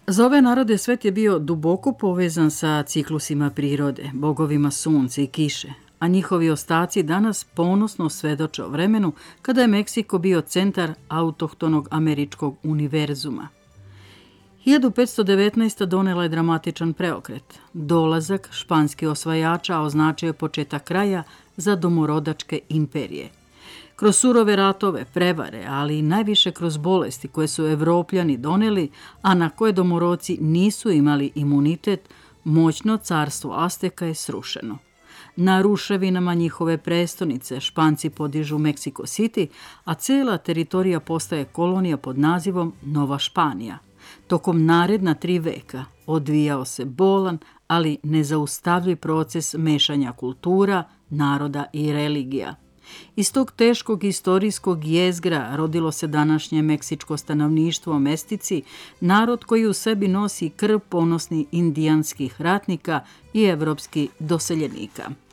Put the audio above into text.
Za ove narode svet je bio duboko povezan sa ciklusima prirode, bogovima sunca i kiše, a njihovi ostaci danas ponosno svedoče o vremenu kada je Meksiko bio centar autohtonog američkog univerzuma. 1519. donela je dramatičan preokret. Dolazak španskih osvajača označio je početak kraja za domorodačke imperije. Kroz surove ratove, prevare, ali i najviše kroz bolesti koje su Evropljani doneli, a na koje domorodci nisu imali imunitet, moćno carstvo Azteka je srušeno. Na ruševinama njihove prestonice Španci podižu Mexico City, a cela teritorija postaje kolonija pod nazivom Nova Španija. Tokom naredna 3 veka odvijao se bolan, ali nezaustavljiv proces mešanja kultura, naroda i religija. Iz tog teškog istorijskog jezgra rodilo se današnje meksičko stanovništvo mestici, narod koji u sebi nosi krv ponosnih indijanskih ratnika i evropskih doseljenika.